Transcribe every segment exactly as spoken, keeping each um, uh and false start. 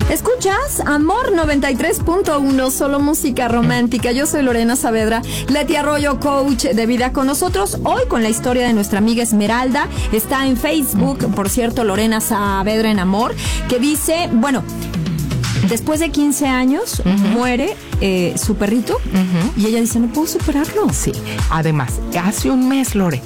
Escuchas Amor noventa y tres punto uno, solo música romántica. Yo soy Lorena Saavedra, Leti Arroyo, coach de vida con nosotros. Hoy con la historia de nuestra amiga Esmeralda. Está en Facebook, por cierto, Lorena Saavedra en Amor, que dice, bueno, después de quince años, uh-huh. muere eh, su perrito, uh-huh. y ella dice, no puedo superarlo. Sí, además, hace un mes, Lore,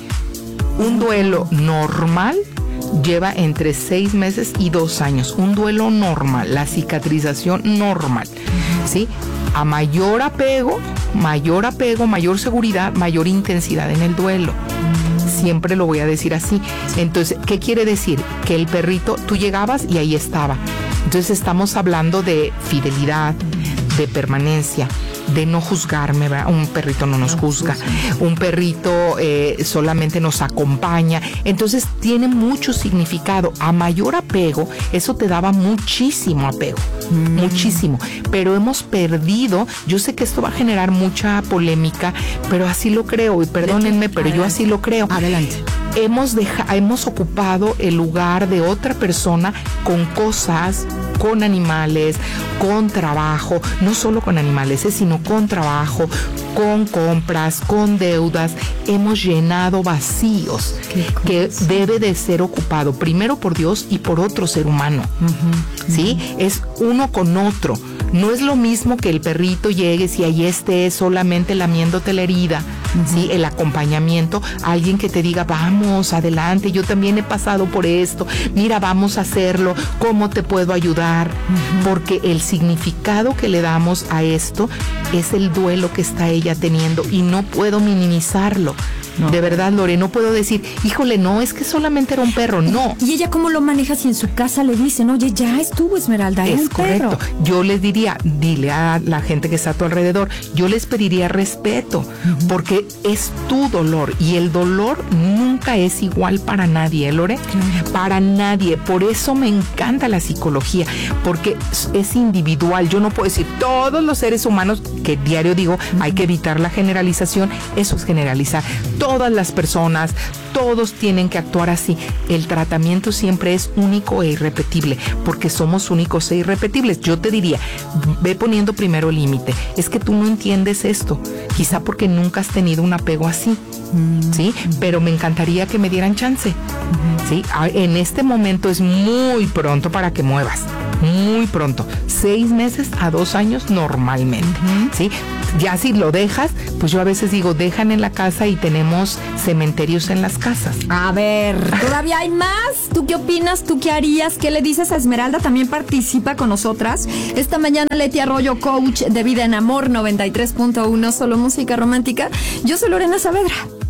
un duelo normal lleva entre seis meses y dos años. Un duelo normal, la cicatrización normal, ¿sí? A mayor apego, mayor apego, mayor seguridad, mayor intensidad en el duelo. Siempre lo voy a decir así. Entonces, ¿qué quiere decir? Que el perrito, tú llegabas y ahí estaba. Entonces estamos hablando de fidelidad, de permanencia, de no juzgarme, ¿verdad? Un perrito no nos juzga, un perrito eh, solamente nos acompaña. Entonces tiene mucho significado. A mayor apego, eso te daba muchísimo apego, mm. muchísimo. Pero hemos perdido, yo sé que esto va a generar mucha polémica, pero así lo creo, y perdónenme, pero Adelante. yo así lo creo. Adelante. Hemos, deja, hemos ocupado el lugar de otra persona con cosas, con animales, con trabajo, no solo con animales, eh, sino con trabajo, con compras, con deudas. Hemos llenado vacíos que debe de ser ocupado primero por Dios y por otro ser humano. Uh-huh. ¿Sí? Es uno con otro. No es lo mismo que el perrito llegue y ahí esté solamente lamiéndote la herida, uh-huh. ¿sí? El acompañamiento, alguien que te diga, vamos, adelante, yo también he pasado por esto, mira, vamos a hacerlo, ¿cómo te puedo ayudar? Uh-huh. Porque el significado que le damos a esto es el duelo que está ella teniendo y no puedo minimizarlo. No. De verdad, Lore, no puedo decir, híjole, no, es que solamente era un perro, no. ¿Y ella cómo lo maneja si en su casa le dicen, oye, ya estuvo Esmeralda, es un correcto? Perro? Yo les diría, dile a la gente que está a tu alrededor, yo les pediría respeto, uh-huh. porque es tu dolor y el dolor nunca es igual para nadie, ¿eh, Lore? Uh-huh. Para nadie. Por eso me encanta la psicología, porque es individual. Yo no puedo decir todos los seres humanos, que diario digo, uh-huh. hay que evitar la generalización, eso es generalizar. Todas las personas, todos tienen que actuar así. El tratamiento siempre es único e irrepetible, porque somos únicos e irrepetibles. Yo te diría, ve poniendo primero el límite. Es que tú no entiendes esto, quizá porque nunca has tenido un apego así, ¿sí? Pero me encantaría que me dieran chance, ¿sí? En este momento es muy pronto para que muevas, muy pronto, seis meses a dos años normalmente, ¿sí? Ya si lo dejas, pues yo a veces digo, dejan en la casa y tenemos cementerios en las casas. A ver, ¿todavía hay más? ¿Tú qué opinas? ¿Tú qué harías? ¿Qué le dices a Esmeralda? También participa con nosotras. Esta mañana Leti Arroyo, coach de vida en Amor noventa y tres punto uno, solo música romántica. Yo soy Lorena Saavedra.